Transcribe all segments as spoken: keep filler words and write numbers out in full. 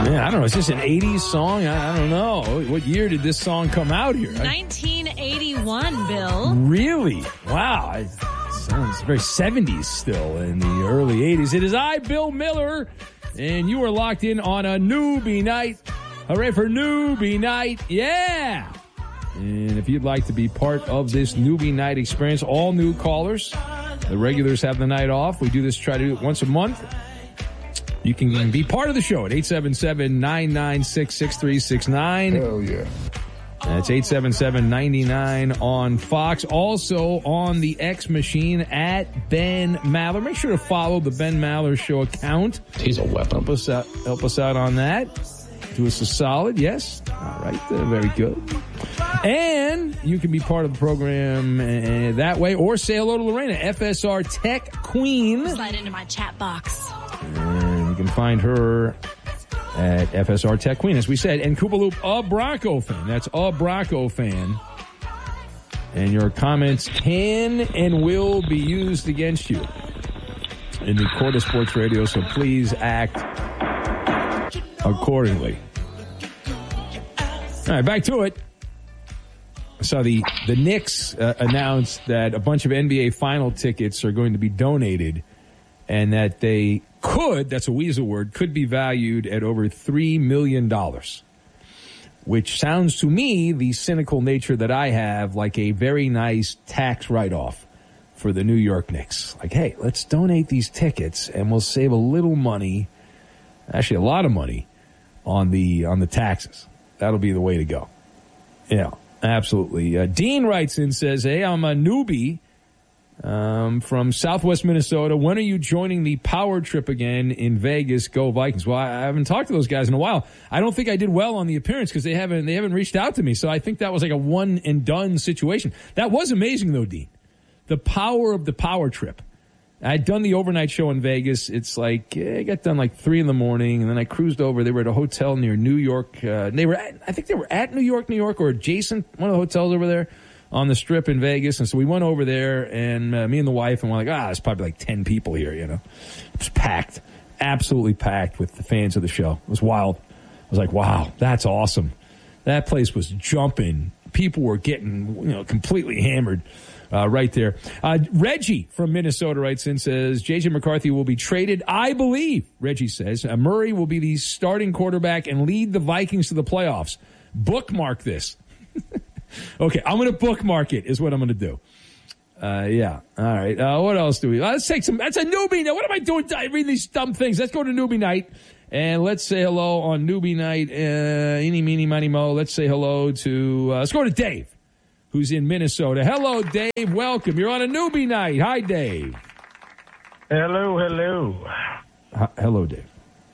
Man, I don't know. Is this an eighties song? I, I don't know. What year did this song come out here? nineteen eighty-one, Bill. Really? Wow. It sounds very seventies still in the early eighties. It is I, Bill Miller, and you are locked in on a newbie night. Hooray for newbie night. Yeah. And if you'd like to be part of this newbie night experience, all new callers, the regulars have the night off. We do this, try to do it once a month. You can be part of the show at eight seven seven, nine nine six, six three six nine. Hell yeah. That's eight seven seven, nine nine on Fox. Also on the X machine at Ben Maller. Make sure to follow the Ben Maller Show account. He's a weapon. Help us out, help us out on that. Do us a solid, yes. All right, uh, very good. And you can be part of the program uh, that way, or say hello to Lorena, F S R Tech Queen. Slide into my chat box. And you can find her at F S R Tech Queen, as we said. And Koopa Loop, a Bronco fan. That's a Bronco fan. And your comments can and will be used against you in the court of sports radio, so please act accordingly. All right, back to it. I saw the, the Knicks uh, announced that a bunch of N B A final tickets are going to be donated and that they could, that's a weasel word, could be valued at over three million dollars, which sounds to me, the cynical nature that I have, like a very nice tax write-off for the New York Knicks. Like, hey, let's donate these tickets and we'll save a little money, actually a lot of money, on the on the taxes. That'll be the way to go. Yeah, absolutely. Uh, Dean writes in, says, hey, I'm a newbie um, from Southwest Minnesota. When are you joining the power trip again in Vegas? Go Vikings. Well, I haven't talked to those guys in a while. I don't think I did well on the appearance because they haven't they haven't reached out to me. So I think that was like a one and done situation. That was amazing, though, Dean. The power of the power trip. I'd done the overnight show in Vegas. It's like, eh, I got done like three in the morning, and then I cruised over. They were at a hotel near New York. Uh, they were, at, I think they were at New York, New York, or adjacent, one of the hotels over there on the Strip in Vegas. And so we went over there, and uh, me and the wife, and we're like, ah, there's probably like ten people here, you know. It was packed, absolutely packed with the fans of the show. It was wild. I was like, wow, that's awesome. That place was jumping. People were getting, you know, completely hammered. Uh, right there. Uh, Reggie from Minnesota writes in, says, J J McCarthy will be traded. I believe, Reggie says, uh, Murray will be the starting quarterback and lead the Vikings to the playoffs. Bookmark this. Okay, I'm going to bookmark it is what I'm going to do. Uh, yeah. All right. Uh, what else do we? Uh, let's take some. That's a newbie night. What am I doing? I read these dumb things. Let's go to newbie night. And let's say hello on newbie night. Uh, eeny, meeny, miny, mo. Let's say hello to, uh, let's go to Dave, who's in Minnesota. Hello, Dave. Welcome. You're on a newbie night. Hi, Dave. Hello, hello. H- hello, Dave.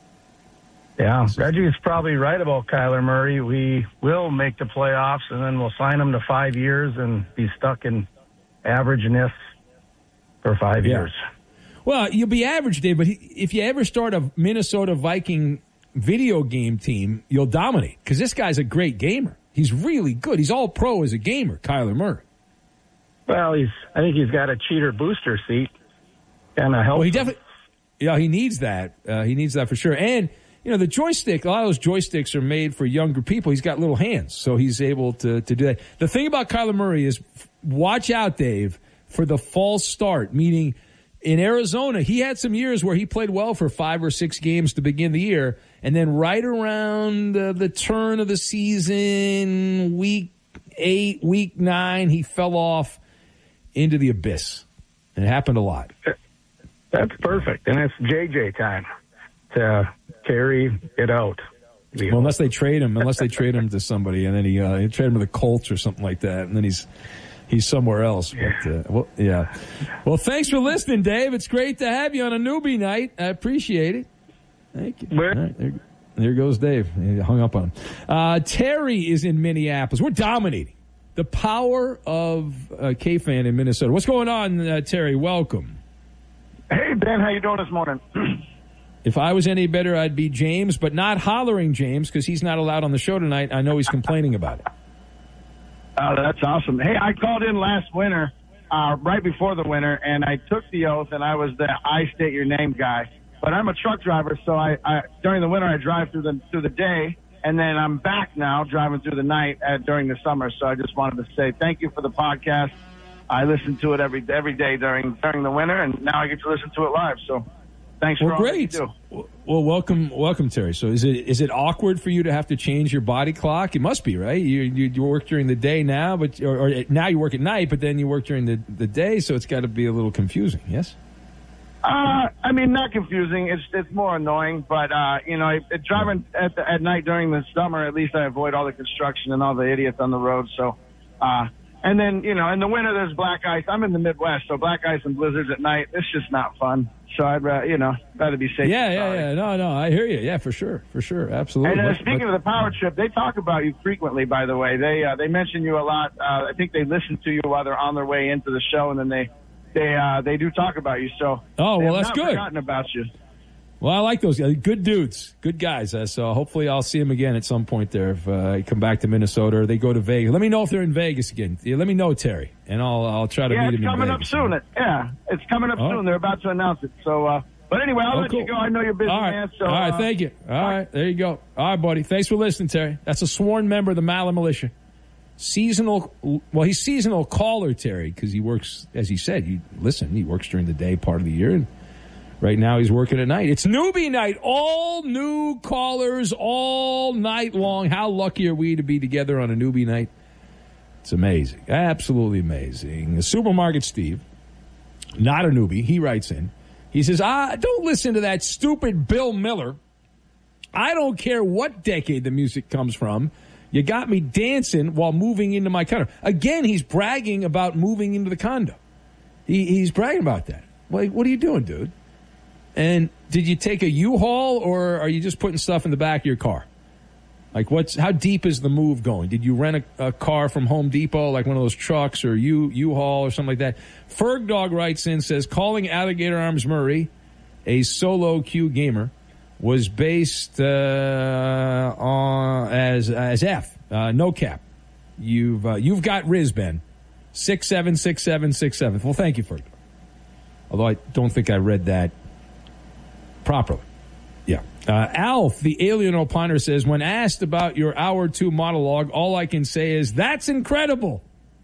Yeah, Reggie's probably right about Kyler Murray. We will make the playoffs, and then we'll sign him to five years and be stuck in averageness for five yeah. years. Well, you'll be average, Dave, but if you ever start a Minnesota Viking video game team, you'll dominate because this guy's a great gamer. He's really good. He's all pro as a gamer, Kyler Murray. Well, he's. I think he's got a cheater booster seat. Kind of helps. Well, he definitely. Yeah, he needs that. Uh, he needs that for sure. And you know, the joystick. A lot of those joysticks are made for younger people. He's got little hands, so he's able to to do that. The thing about Kyler Murray is, watch out, Dave, for the false start. Meaning, in Arizona, he had some years where he played well for five or six games to begin the year. And then right around uh, the turn of the season, week eight, week nine, he fell off into the abyss. And it happened a lot. That's perfect. And it's J J time to carry it out. Well, unless they trade him, unless they trade him to somebody, and then he, uh, he trade him to the Colts or something like that, and then he's he's somewhere else. Yeah. But, uh, well, yeah. Well, thanks for listening, Dave. It's great to have you on a newbie night. I appreciate it. Thank you. Where? All right, there, there goes Dave. He hung up on him. Uh, Terry is in Minneapolis. We're dominating. The power of uh, K-Fan in Minnesota. What's going on, uh, Terry? Welcome. Hey, Ben. How you doing this morning? If I was any better, I'd be James, but not hollering James because he's not allowed on the show tonight. I know he's complaining about it. Oh, that's awesome. Hey, I called in last winter, uh, right before the winter, and I took the oath, and I was the I state your name guy. but I'm a truck driver, so I, I during the winter I drive through the through the day, and then I'm back now driving through the night at, during the summer. So I just wanted to say thank you for the podcast. I listen to it every every day during during the winter, and now I get to listen to it live. So thanks well, for all great. that you do. Well, welcome, welcome, Terry. So is it is it awkward for you to have to change your body clock? It must be, right? You you, you work during the day now, but or, or now you work at night, but then you work during the, the day, so it's got to be a little confusing. Yes. Uh, I mean, not confusing. It's it's more annoying, but uh, you know, it, it, driving at the, at night during the summer, at least I avoid all the construction and all the idiots on the road. So, uh, and then you know, in the winter there's black ice. I'm in the Midwest, so black ice and blizzards at night. It's just not fun. So I'd uh, you know rather be safe. Yeah, yeah, yeah. No, no, I hear you. Yeah, for sure, for sure, absolutely. And uh, but, speaking but, of the power trip, they talk about you frequently. By the way, they uh, they mention you a lot. Uh, I think they listen to you while they're on their way into the show, and then they. They uh, they do talk about you, so oh well, they have that's not good. Forgotten about you. Well, I like those guys. Good dudes, good guys. Uh, so hopefully I'll see them again at some point there. If uh, I come back to Minnesota or they go to Vegas, let me know if they're in Vegas again. Yeah, let me know, Terry, and I'll I'll try to yeah, meet it's them in coming up Vegas. soon. Yeah, it's coming up oh. soon. They're about to announce it. So, uh, but anyway, I'll oh, let cool. you go. I know you're busy, All right. man. So, all right, uh, thank you. All right, there you go. All right, buddy. Thanks for listening, Terry. That's a sworn member of the Maller Militia. Seasonal, well, he's seasonal caller, Terry, because he works, as he said, you listen, he works during the day part of the year, and right now he's working at night. It's newbie night, all new callers all night long. How lucky are we to be together on a newbie night? It's amazing, absolutely amazing. The Supermarket Steve, not a newbie, he writes in. He says, ah, don't listen to that stupid Bill Miller. I don't care what decade the music comes from. You got me dancing while moving into my condo. Again, he's bragging about moving into the condo. He, he's bragging about that. Like, what are you doing, dude? And did you take a U-Haul, or are you just putting stuff in the back of your car? Like, what's how deep is the move going? Did you rent a, a car from Home Depot, like one of those trucks, or U, U-Haul or something like that? Ferg Dog writes in, says, calling Alligator Arms Murray a solo queue gamer was based uh, on as as F, uh, no cap. You've uh, you've got Riz, Ben. Six seven six seven six seven. Well, thank you for it. Although I don't think I read that properly. Yeah. Uh, Alf, the alien opiner, says, when asked about your hour two monologue, all I can say is, that's incredible.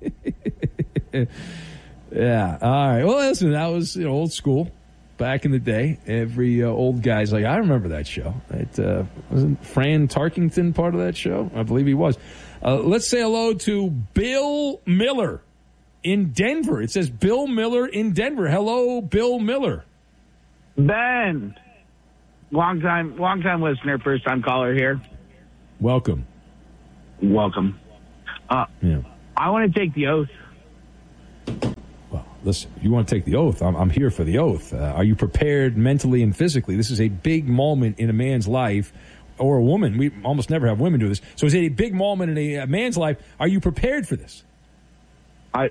Yeah. All right. Well, listen, that was, you know, old school. Back in the day, every uh, old guy's like, I remember that show. It uh, wasn't Fran Tarkington part of that show? I believe he was. Uh, let's say hello to Bill Miller in Denver. It says Bill Miller in Denver. Hello, Bill Miller. Ben, long time, long time listener, first time caller here. Welcome. Welcome. Uh, yeah. I want to take the oath. Well, listen, if you want to take the oath, I'm, I'm here for the oath. Uh, are you prepared mentally and physically? This is a big moment in a man's life, or a woman. We almost never have women do this. So it's a big moment in a, a man's life. Are you prepared for this? I,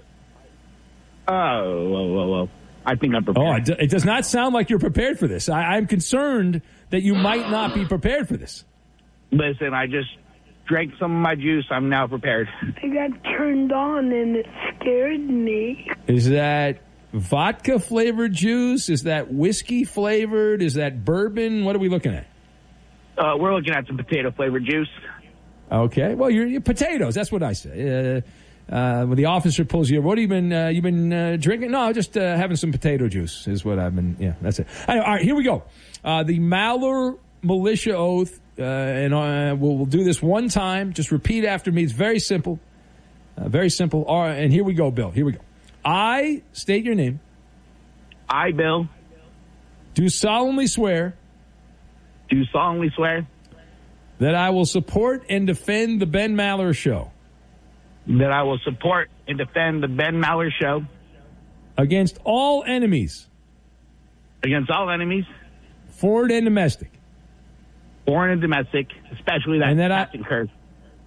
oh, whoa, whoa, whoa. I think I'm prepared. Oh, it, do, it does not sound like you're prepared for this. I, I'm concerned that you might not be prepared for this. Listen, I just drank some of my juice. I'm now prepared. I got turned on and it scared me. Is that vodka flavored juice? Is that whiskey flavored? Is that bourbon? What are we looking at? Uh, we're looking at some potato flavored juice. Okay. Well, you're, you're potatoes. That's what I say. Uh, uh, when the officer pulls you, what have you been? Uh, you been uh, drinking? No, just uh, having some potato juice is what I've been. Yeah, that's it. All right, all right here we go. Uh, the Maller Militia oath. Uh, and uh, we'll, we'll do this one time. Just repeat after me. It's very simple. Uh, very simple. All right, and here we go, Bill. Here we go. I state your name. I, Bill, do solemnly swear. Do solemnly swear. That I will support and defend the Ben Maller Show. That I will support and defend the Ben Maller Show. Against all enemies. Against all enemies. Foreign and domestic. Foreign and domestic, especially that, and that Captain I, Kirk.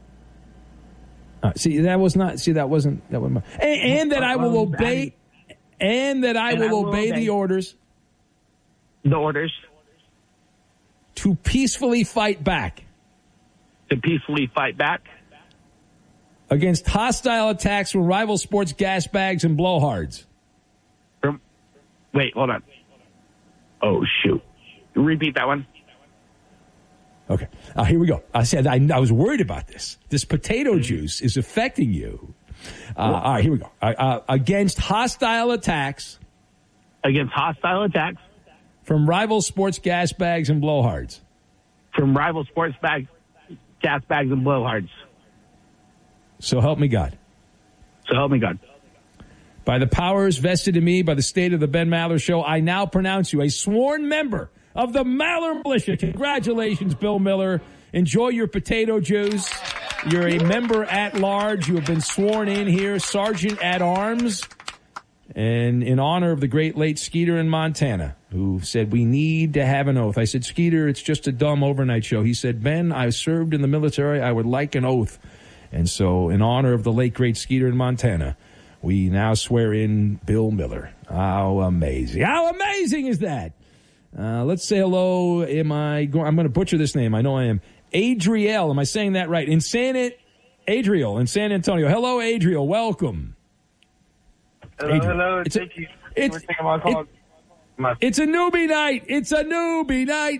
Uh, see, that was not. See, that wasn't. That wasn't. My, and, and that I will obey. And that I, and will, I will obey, obey the orders. The orders. To peacefully fight back. To peacefully fight back. Against hostile attacks from rival sports gas bags and blowhards. From, wait, hold on. Oh, shoot. Repeat that one. Okay. Uh, here we go. I said I, I was worried about this. This potato juice is affecting you. Uh, all right, here we go. Uh, uh, against hostile attacks. Against hostile attacks. From rival sports gas bags and blowhards. From rival sports bags, gas bags, and blowhards. So help me God. So help me God. By the powers vested in me by the state of the Ben Maller Show, I now pronounce you a sworn member of the Maller Militia. Congratulations, Bill Miller. Enjoy your potato juice. You're a member at large. You have been sworn in here, Sergeant at Arms. And in honor of the great late Skeeter in Montana, who said, we need to have an oath. I said, Skeeter, it's just a dumb overnight show. He said, Ben, I served in the military. I would like an oath. And so in honor of the late great Skeeter in Montana, we now swear in Bill Miller. How amazing. How amazing is that? Uh, let's say hello. Am I going, I'm going to butcher this name. I know I am. Adriel. Am I saying that right? In San Adriel in San Antonio. Hello, Adriel. Welcome. Hello, Adriel. hello. It's Thank a, you. It's, for taking my call. It, my, it's a newbie night. It's a newbie night.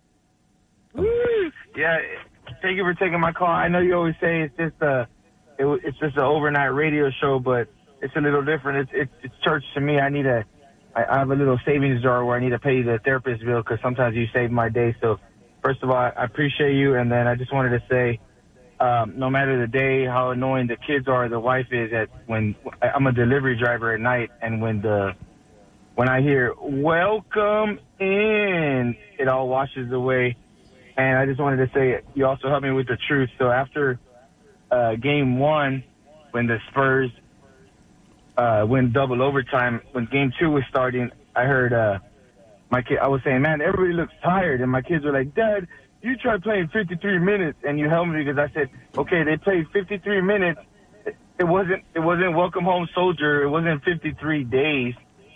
Woo! Yeah. Thank you for taking my call. I know you always say it's just a, it, it's just an overnight radio show, but it's a little different. It's it's, it's church to me. I need a, I, I have a little savings jar where I need to pay the therapist bill because sometimes you save my day. So, first of all, I appreciate you, and then I just wanted to say, um, no matter the day, how annoying the kids are, the wife is at when I'm a delivery driver at night, and when the when I hear "Welcome in," it all washes away. And I just wanted to say, you also helped me with the truth. So after uh, game one, when the Spurs uh, went double overtime, when game two was starting, I heard uh, my kid. I was saying, "Man, everybody looks tired," and my kids were like, "Dad, you tried playing fifty-three minutes," and you helped me because I said, "Okay, they played fifty-three minutes. It wasn't. It wasn't Welcome Home Soldier. It wasn't fifty-three days."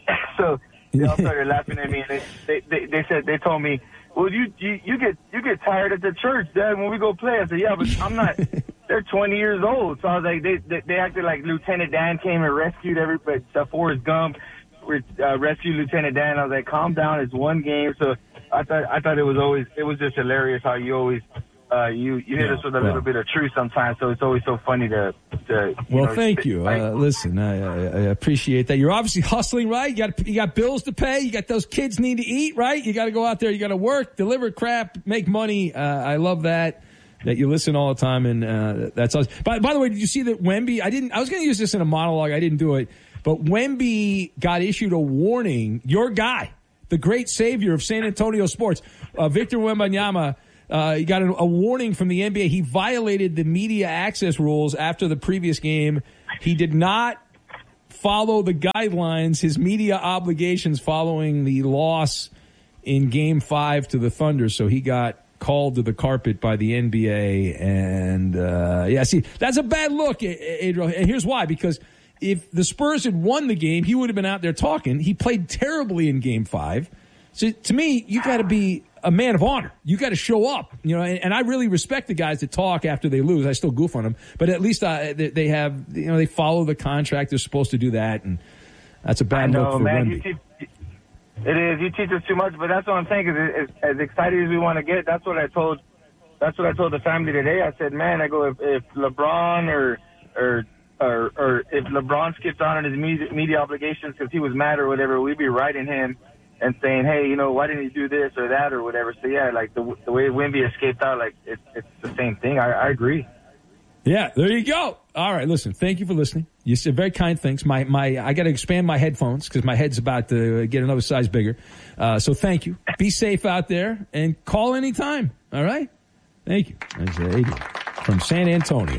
So they all started laughing at me, and they, they, they, they said, they told me, well, you, you you get you get tired at the church, Dad, when we go play. I said, yeah, but I'm not. They're twenty years old. So I was like, they they, they acted like Lieutenant Dan came and rescued everybody. Uh, Forrest Gump uh, rescued Lieutenant Dan. I was like, calm down. It's one game. So I thought I thought it was always it was just hilarious how you always uh, you you hit yeah, us with a well. little bit of truth sometimes. So it's always so funny to to. You Well, know, thank you. Like, uh, listen, I, I, I appreciate that. You're obviously hustling, right? You got you got bills to pay. You got those kids need to eat, right? You got to go out there. You got to work, deliver crap, make money. Uh, I love that that you listen all the time, and uh, that's awesome. By, by the way, did you see that Wemby? I didn't. I was going to use this in a monologue. I didn't do it, but Wemby got issued a warning. Your guy, the great savior of San Antonio sports, uh, Victor Wembanyama. Uh, he got a, a warning from the N B A. He violated the media access rules after the previous game. He did not follow the guidelines, his media obligations following the loss in Game five to the Thunder. So he got called to the carpet by the N B A. And, uh, yeah, see, that's a bad look, Adriel. And here's why. Because if the Spurs had won the game, he would have been out there talking. He played terribly in Game five. So to me, you got to be a man of honor. You got to show up, you know, and, and I really respect the guys that talk after they lose. I still goof on them, but at least uh, they, they have, you know, they follow the contract. They're supposed to do that, and that's a bad I know, look for man. Wemby. You teach, it is. You teach us too much, but that's what I'm saying. Is as, as excited as we want to get, that's what I told. That's what I told the family today. I said, man, I go if, if LeBron or or or or if LeBron skipped on in his media, media obligations because he was mad or whatever, we'd be writing him and saying, hey, you know, why didn't he do this or that or whatever. So, yeah, like the the way Wemby escaped out, like it, it's the same thing. I, I agree. Yeah, there you go. All right, listen, thank you for listening. You said very kind things. My my, I got to expand my headphones because my head's about to get another size bigger. Uh, so thank you. Be safe out there and call anytime. All right? Thank you. That's Adrian from San Antonio,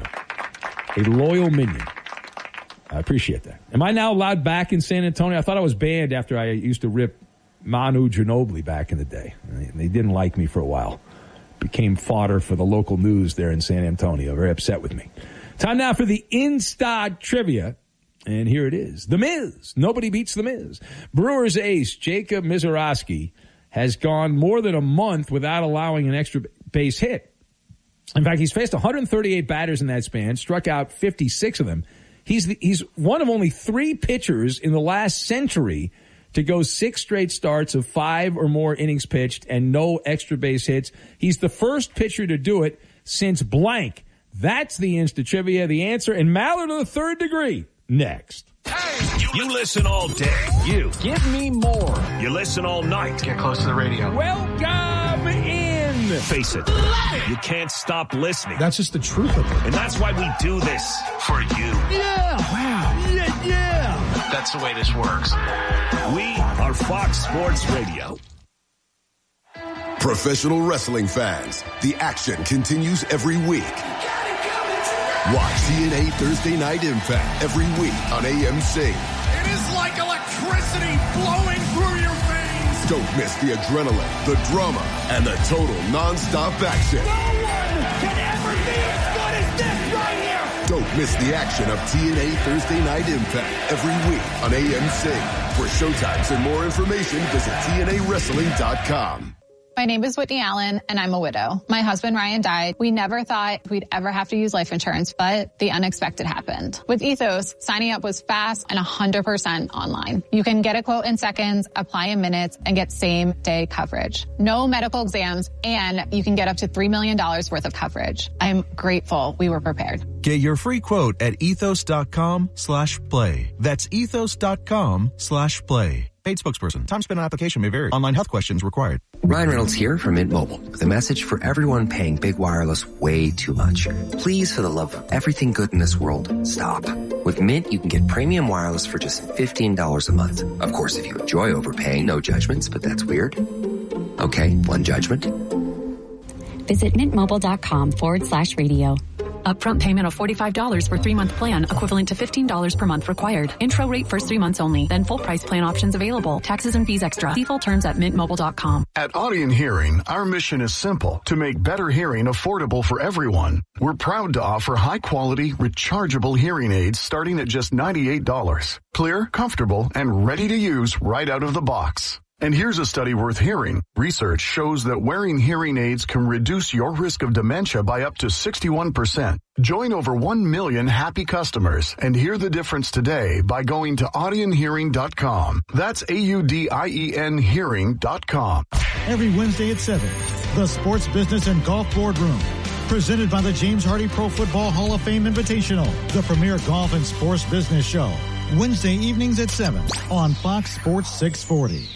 a loyal minion. I appreciate that. Am I now allowed back in San Antonio? I thought I was banned after I used to rip Manu Ginobili back in the day. They didn't like me for a while. Became fodder for the local news there in San Antonio. Very upset with me. Time now for the Insta Trivia. And here it is. The Miz. Nobody beats The Miz. Brewers ace Jacob Misiorowski has gone more than a month without allowing an extra base hit. In fact, he's faced one hundred thirty-eight batters in that span, struck out fifty-six of them. He's the, he's one of only three pitchers in the last century to go six straight starts of five or more innings pitched and no extra base hits. He's the first pitcher to do it since blank. That's the Insta Trivia, the answer, and Mallard to the third degree. Next. Hey, you, you listen all day. You. Give me more. You listen all night. Get close to the radio. Welcome in. Face it. it. You can't stop listening. That's just the truth of it. And that's why we do this for you. Yeah. Wow. Yeah, yeah. That's the way this works. We are Fox Sports Radio. Professional wrestling fans, the action continues every week. Watch T N A Thursday Night Impact every week on A M C. It is like electricity flowing through your veins. Don't miss the adrenaline, the drama, and the total non-stop action. No one can ever be as good as this right here. Don't miss the action of T N A Thursday Night Impact every week on A M C. For showtimes and more information, visit T N A wrestling dot com. My name is Whitney Allen, and I'm a widow. My husband, Ryan, died. We never thought we'd ever have to use life insurance, but the unexpected happened. With Ethos, signing up was fast and one hundred percent online. You can get a quote in seconds, apply in minutes, and get same-day coverage. No medical exams, and you can get up to three million dollars worth of coverage. I'm grateful we were prepared. Get your free quote at ethos.com slash play. That's ethos.com slash play. Paid spokesperson. Time spent on application may vary. Online health questions required. Ryan Reynolds here from Mint Mobile with a message for everyone paying big wireless way too much. Please, for the love of everything good in this world, stop. With Mint, you can get premium wireless for just fifteen dollars a month. Of course, if you enjoy overpaying, no judgments, but that's weird. Okay, one judgment. Visit mintmobile.com forward slash radio. Upfront payment of forty-five dollars for three-month plan, equivalent to fifteen dollars per month required. Intro rate first three months only. Then full price plan options available. Taxes and fees extra. See full terms at mint mobile dot com. At Audion Hearing, our mission is simple: to make better hearing affordable for everyone. We're proud to offer high-quality, rechargeable hearing aids starting at just ninety-eight dollars. Clear, comfortable, and ready to use right out of the box. And here's a study worth hearing. Research shows that wearing hearing aids can reduce your risk of dementia by up to sixty-one percent. Join over one million happy customers and hear the difference today by going to audion hearing dot com. That's A U D I E N hearing dot com. Every Wednesday at seven, the Sports Business and Golf Boardroom. Presented by the James Hardy Pro Football Hall of Fame Invitational, the premier golf and sports business show. Wednesday evenings at seven on Fox Sports six forty.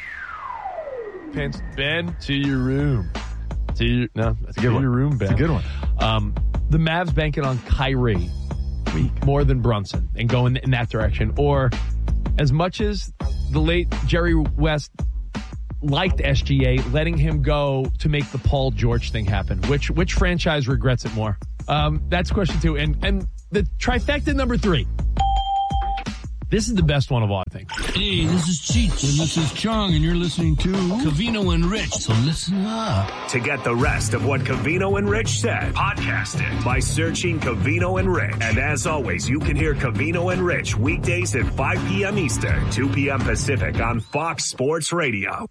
Ben, to your room. To your, no, that's a good one. Your room, Ben. It's a good one. Um, the Mavs banking on Kyrie week more than Brunson and going in that direction. Or as much as the late Jerry West liked S G A, letting him go to make the Paul George thing happen. Which which franchise regrets it more? Um, that's question two. And and the trifecta number three. This is the best one of all, I think. Hey, this is Cheech, and this is Chong, and you're listening to Covino and Rich, so listen up. To get the rest of what Covino and Rich said, podcast it by searching Covino and Rich. And as always, you can hear Covino and Rich weekdays at five p.m. Eastern, two p.m. Pacific on Fox Sports Radio.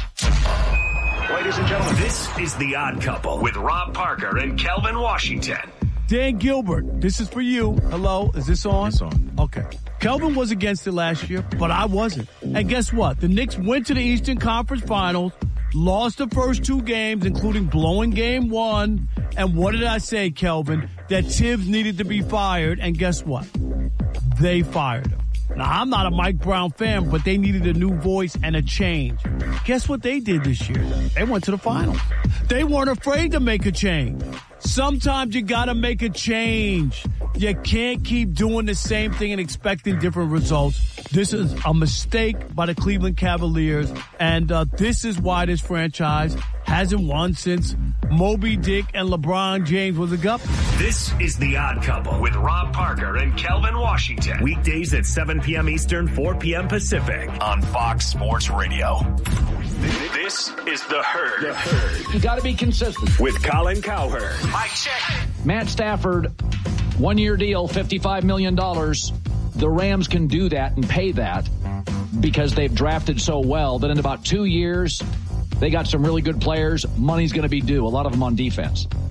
Ladies and gentlemen, this is The Odd Couple with Rob Parker and Kelvin Washington. Dan Gilbert, this is for you. Hello, is this on? It's on. Okay. Kelvin was against it last year, but I wasn't. And guess what? The Knicks went to the Eastern Conference Finals, lost the first two games, including blowing game one. And what did I say, Kelvin? That Tibbs needed to be fired, and guess what? They fired him. Now, I'm not a Mike Brown fan, but they needed a new voice and a change. Guess what they did this year? They went to the finals. They weren't afraid to make a change. Sometimes you gotta make a change. You can't keep doing the same thing and expecting different results. This is a mistake by the Cleveland Cavaliers, and uh, this is why this franchise hasn't won since Moby Dick and LeBron James was a guppy. This is The Odd Couple with Rob Parker and Kelvin Washington. Weekdays at seven p.m. Eastern, four p.m. Pacific on Fox Sports Radio. This is The Herd. The Herd. You got to be consistent. With Colin Cowherd. Mike check. Matt Stafford, one-year deal, fifty-five million dollars. The Rams can do that and pay that because they've drafted so well that in about two years, they got some really good players. Money's going to be due, a lot of them on defense.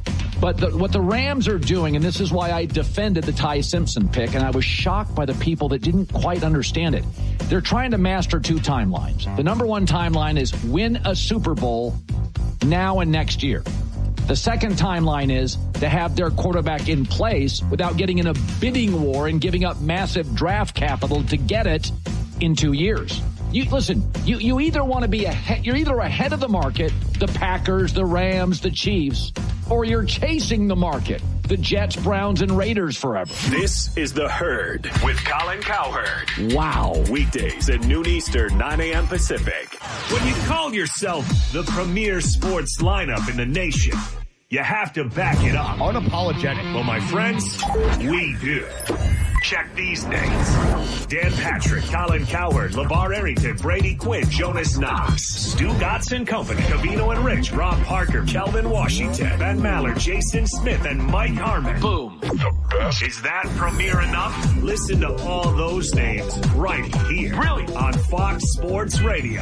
But the, what the Rams are doing, and this is why I defended the Ty Simpson pick, and I was shocked by the people that didn't quite understand it. They're trying to master two timelines. The number one timeline is win a Super Bowl now and next year. The second timeline is to have their quarterback in place without getting in a bidding war and giving up massive draft capital to get it in two years. You listen, you, you either want to be ahead, you're either ahead of the market, the Packers, the Rams, the Chiefs, or you're chasing the market, the Jets, Browns, and Raiders forever. This is The Herd with Colin Cowherd. Wow. Weekdays at noon Eastern, nine a.m. Pacific. When you call yourself the premier sports lineup in the nation, you have to back it up. Unapologetic. Well, my friends, we do. Check these names. Dan Patrick, Colin Cowherd, LeVar Arrington, Brady Quinn, Jonas Knox, Stu Gotts and Company, Covino and Rich, Rob Parker, Kelvin Washington, Ben Maller, Jason Smith, and Mike Harmon. Boom. The best. Is that premiere enough? Listen to all those names right here. Really? On Fox Sports Radio.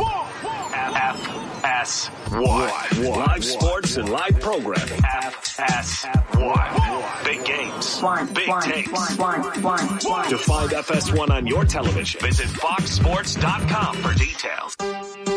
F S one. Live sports and live programming. F S one. Big games. Big takes. To find F S one on your television, visit fox sports dot com for details.